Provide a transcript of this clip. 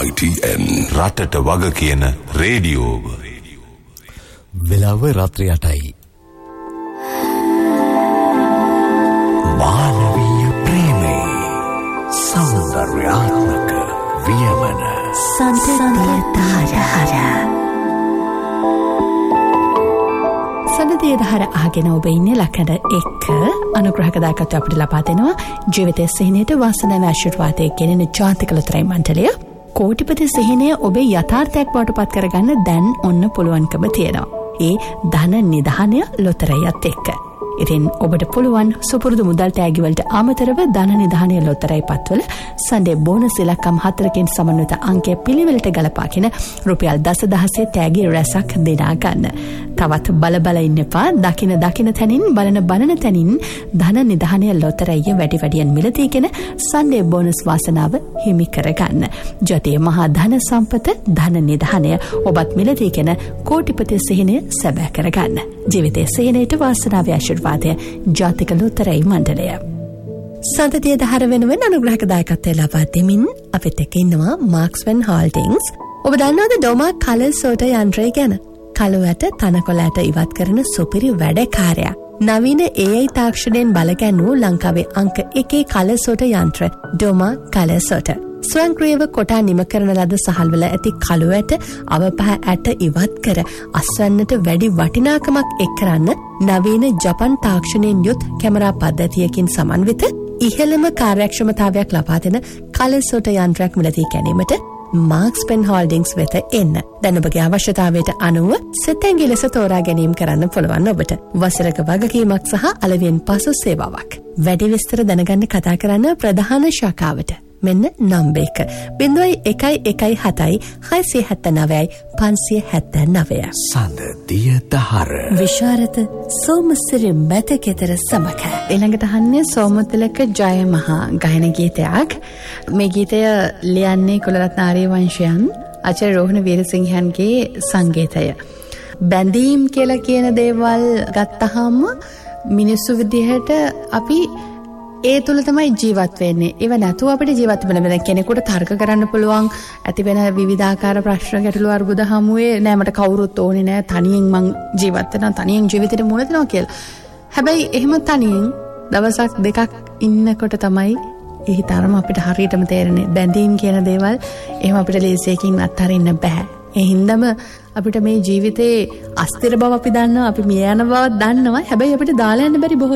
ITN රටට වග කියන රේඩියෝව. වෙලාව රාත්‍රී 8යි. මානවීය ප්‍රේමය සෞන්දර්යාත්මක වියමන සඳතිය දහර ආගෙන ඔබ ඉන්නේ ලක්කඩ එක්ක අනුග්‍රහක දායකත්වය අපිට ලබා දෙනවා ජීවිතයේ සිහිනයට වාසනාව ආශිර්වාදයේ ගෙනෙන ජාතික ලොතරැයි මණ්ඩලය. කෝටිපති සිහිනය ඔබේ යථාර්ථයක් බවට පත් කරගන්න දැන් ඔන්න පුළුවන්කම තියෙනවා. ඒ ධන නිධානය ලොතරැයිත් එක්ක. ඉතින් ඔබට පුළුවන් සුපුරුදු මුදල් තෑගිවලට අමතරව ධන නිධානය ලොතරැයි පත්වල සන්ඩේ බෝනස් ඉලක්කම් 4කින් සමන්විත අංකය පිළිවෙලට ගලපාගෙන රුපියල් 10,000 තෑගි රැසක් දිනා ගන්න. තවත් බල ඉන්න එපා. දකින තැනින් බලන තැනින් ධන නිධානය ලොතරැයිය වැඩියෙන් මිලදීගෙන සන්ඩේ බෝනස් වාසනාව හිමි කරගන්න. ජාතිය මහා ධන සම්පත ධන නිධානය ඔබත් මිලදීගෙන කෝටිපති සිහිනය සැබෑ කරගන්න. ජීවිතයේ සිහිනයට වාසනාවේ ආශිර්වාදය ජාතික ලොතරැයි මණ්ඩලය. සඳතිය දහර වෙනුවෙන් අනුග්‍රහක දායකත්වය ලබා දෙමින් අපිත් එක්ක ඉන්නවා මාක්ස්වෙන් හෝල්ඩින්ග්ස්. ඔබ දන්නවද ඩෝමා කලර් සෝටර් යන්ත්‍රය ගැන? කළුවට තනකොළට ඉවත් කරන සුපිරි වැඩකාරයා. නවීන AI තාක්ෂණයෙන් බලගැන්වූ ලංකාවේ අංක 1 කලර් සෝටර් යන්ත්‍ර ඩෝමා කලර් සෝටර්. ස්වයංක්‍රීයව කොටා නිම කරන ලද සහල්වල ඇති කළුවට අවපහ ඇට ඉවත් කර අස්වැන්නට වැඩි වටිනාකමක් එක් කරන්න නවීන ජපන් තාක්ෂණයෙන් යුත් කැමරා පද්ධතියකින් සමන්විත ඉහළම කාර්යක්ෂමතාවයක් ලබා දෙන කලර් සෝටර් යන්ත්‍රයක් මිලදී ගැනීමට මාක්ස්පෙන් හෝල්ඩින්ග්ස් වෙත එන්න. දැන් ඔබගේ අවශ්‍යතාවයට අනුව සෙතැඟි ලෙස තෝරා ගැනීම කරන්න පුළුවන් ඔබට. වසරක වගකීමක් සහ අලවියෙන් පසු සේවාවක්. වැඩි විස්තර දැනගන්න කතා කරන්න ප්‍රධාන ශාඛාවට. මෙන්න නම්බර 0117 679 579. සඳතිය දහර විශාරද සෝමසිරි මැතකෙතර සමක. ඊළඟට අහන්නේ සෝමතිලක ජය මහා ගායන ගීතයක්. මේ ගීතය ලියන්නේ කුලරත්න ආරියවංශයන් ආචාර්ය රෝහණ වීරසිංහයන්ගේ සංගීතය. බැඳීම් කියලා කියන දේවල් ගත්තහම මිනිස්සු විදිහට අපි ඒ තුල තමයි ජීවත් වෙන්නේ. ඒව නැතුව අපිට ජීවත් වෙන්න බෑ. කෙනෙකුට තර්ක කරන්න පුළුවන් ඇති වෙන විවිධාකාර ප්‍රශ්න ගැටලු අර්බුද හමුවේ නෑ මට කවුරුත් ඕනේ නෑ තනියෙන් මං ජීවත් වෙනවා තනියෙන් ජීවිතේට මුහුණ දෙනවා කියලා. හැබැයි එහෙම තනියෙන් දවසක් දෙකක් ඉන්නකොට තමයි ඒ තරම අපිට හරියටම තේරෙන්නේ. බැඳීම් කියන දේවල් එහෙම අපිට ලේසියකින් අත්හරින්න බෑ. ඒ හින්දාම අපිට මේ ජීවිතේ අස්තිර බව අපි දන්නවා අපි මිය යන බව දන්නවා. හැබැයි අපිට දාලා යන්න බැරි